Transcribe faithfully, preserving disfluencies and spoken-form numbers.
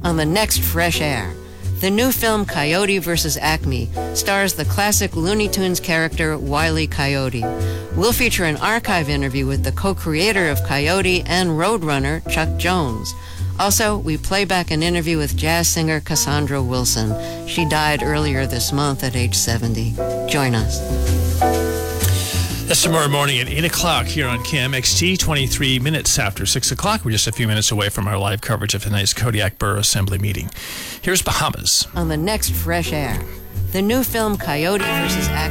on the next Fresh Air. The new film Coyote versus Acme stars the classic Looney Tunes character Wile E. Coyote. We'll feature an archive interview with the co-creator of Coyote and Roadrunner, Chuck Jones. Also, we play back an interview with jazz singer Cassandra Wilson. She died earlier this month at age seventy. Join us. That's tomorrow morning at eight o'clock here on K M X T, twenty-three minutes after six o'clock. We're just a few minutes away from our live coverage of tonight's Kodiak Borough Assembly meeting. Here's Bahamas. On the next Fresh Air, the new film Coyote versus Acme